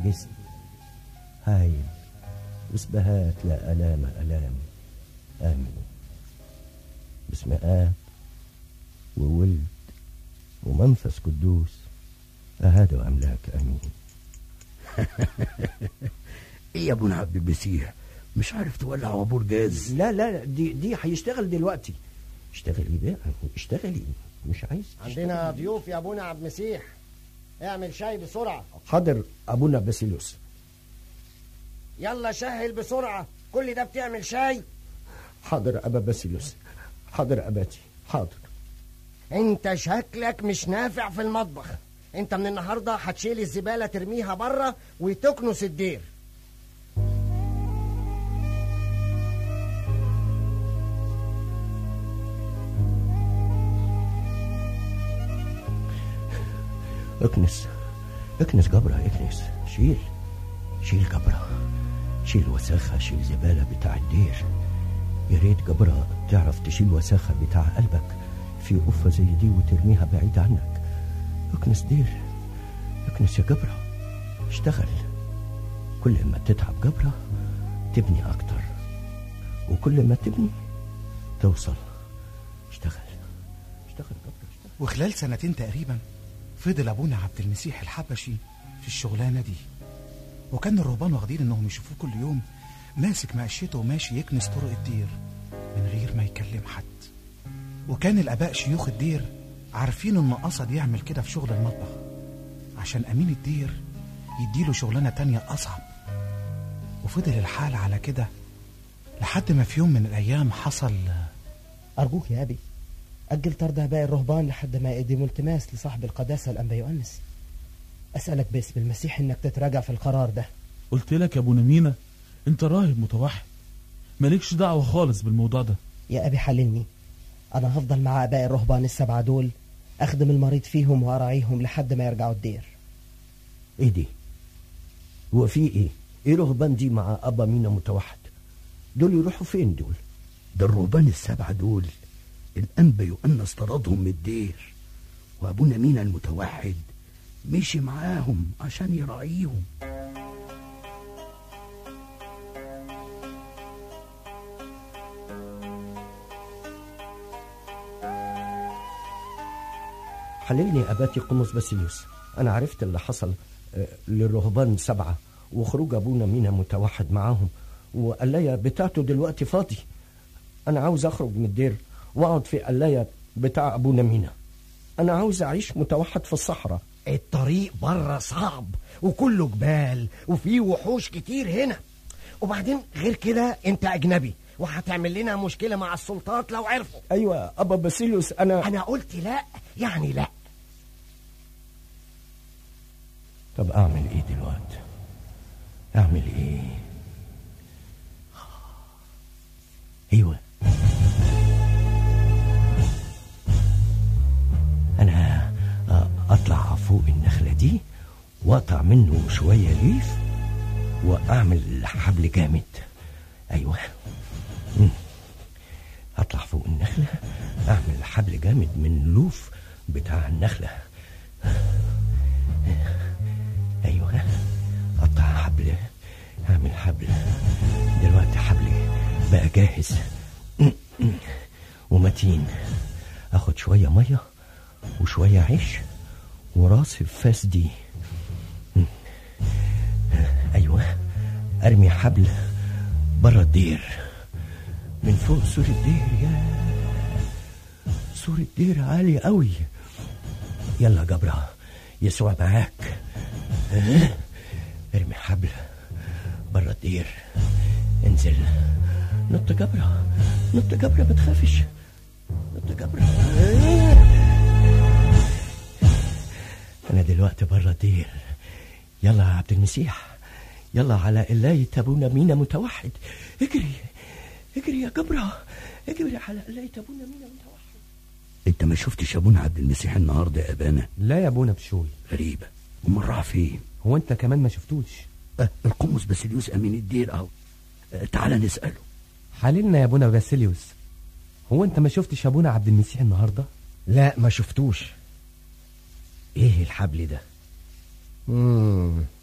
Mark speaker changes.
Speaker 1: جسم. هايل وسبهات لا ألام ألام. آمين. باسم آب وولد ومنفس قدوس أهاد وأملاك. آمين.
Speaker 2: ايه يا ابونا عبد المسيح، مش عارف تولع عبور جاز؟
Speaker 1: لا دي هيشتغل دلوقتي. اشتغلي بقى، اشتغلي. مش عايز
Speaker 3: عندنا ضيوف يا ابونا عبد المسيح، اعمل شاي بسرعة.
Speaker 1: حاضر أبونا باسيليوس.
Speaker 3: يلا شهل بسرعة، كل ده بتعمل شاي؟
Speaker 1: حاضر أبا باسيليوس، حاضر أباتي، حاضر.
Speaker 3: انت شكلك مش نافع في المطبخ. انت من النهاردة هتشيل الزبالة ترميها بره وتكنس الدير.
Speaker 1: اكنس جبرة، اكنس. شيل جبرة، شيل وساخة، شيل زبالة بتاع الدير. يا ريت جبرة تعرف تشيل وساخة بتاع قلبك في قفة زي دي وترميها بعيد عنك. اكنس دير، اكنس يا جبرة، اشتغل. كل ما تتعب جبرة تبني اكتر، وكل ما تبني توصل. اشتغل جبرة، اشتغل.
Speaker 4: وخلال 2 تقريبا فضل ابونا عبد المسيح الحبشي في الشغلانة دي، وكان الرهبان واخدين انهم يشوفوه كل يوم ماسك مقشته وماشي يكنس طرق الدير من غير ما يكلم حد. وكان الاباء شيوخ الدير عارفين انه قصد يعمل كده في شغل المطبخ عشان امين الدير يديله شغلانة تانية اصعب. وفضل الحال على كده لحد ما في يوم من الايام حصل.
Speaker 5: ارجوك يا ابي، اجل طرد باقي الرهبان لحد ما يقدموا التماس لصاحب القداسة الانبا يؤنس. اسالك باسم المسيح انك تتراجع في القرار ده.
Speaker 6: قلت لك يا ابو نمينة، انت راهب متوحد، مالكش دعوة خالص بالموضوع ده.
Speaker 5: يا ابي حللني، انا هفضل مع اباء الرهبان ال7 دول، اخدم المريض فيهم واراعيهم لحد ما يرجعوا الدير.
Speaker 1: ايه دي؟ هو في ايه رهبان دي مع ابا مينا متوحد؟ دول يروحوا فين دول؟
Speaker 2: ده الرهبان ال7 دول الانبا يؤنس طردهم من الدير، وابونا مينا المتوحد مشي معاهم عشان يراعيهم.
Speaker 1: حللني أباتي قمص باسيليوس. أنا عرفت اللي حصل للرهبان 7 وخروج أبونا مينا متوحد معاهم، وقلاية بتاعته دلوقتي فاضي. أنا عاوز أخرج من الدير وأقعد في قلاية بتاع أبونا مينا. أنا عاوز أعيش متوحد في الصحراء.
Speaker 3: الطريق بره صعب وكله جبال وفيه وحوش كتير هنا، وبعدين غير كده انت أجنبي وهتعمل لنا مشكلة مع السلطات لو عرفوا.
Speaker 1: أيوة أبا باسيليوس، أنا
Speaker 3: قلت لا يعني لا.
Speaker 1: طب أعمل إيه دلوقتي؟ أعمل إيه؟ أيوة، أنا أطلع فوق النخلة دي وأقطع منه شوية ليف وأعمل حبل جامد. أيوة، أطلع فوق النخلة أعمل حبل جامد من اللوف بتاع النخلة. أيوة، أقطع حبل، أعمل حبل. دلوقتي حبلي بقى جاهز ومتين. أخد شوية مية وشوية عيش وراس الفاس دي. أيوة، أرمي حبل برا الدير من فوق سور الدير. يا سور الدير عالي قوي. يلا جبرة، يسوع معاك. ارمي حبل برا الدير، انزل. نط جبرة، نط جبرة، ما تخافش. نط جبرة. انا دلوقتي برا الدير. يلا يا عبد المسيح، يلا على قلاية ابونا مينا متوحد. اجري اجري يا جبرة، اجري على قلاية ابونا مينا متوحد.
Speaker 2: انت ما شفتش ابونا عبد المسيح النهارده يا ابانا؟
Speaker 7: لا يا ابونا بشوي.
Speaker 2: غريبة، امال راح فين؟
Speaker 7: هو انت كمان ما شفتوش؟
Speaker 2: القمص باسيليوس امين الدير اهو. تعال نسأله.
Speaker 7: حللنا يا ابونا باسيليوس، هو انت ما شفتش ابونا عبد المسيح النهارده؟
Speaker 3: لا ما شفتوش.
Speaker 1: ايه الحبل ده؟